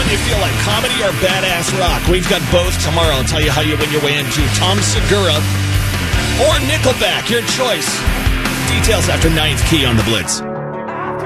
do you feel like, comedy or badass rock? We've got both tomorrow. I'll tell you how you win your way into Tom Segura or Nickelback. Your choice. Details after Ninth Key on the Blitz.